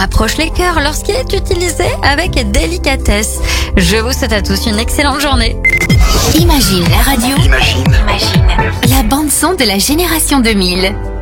rapproche les cœurs lorsqu'il est utilisé avec délicatesse. Je vous souhaite à tous une excellente journée. Imagine la radio. Imagine La bande son de la génération 2000.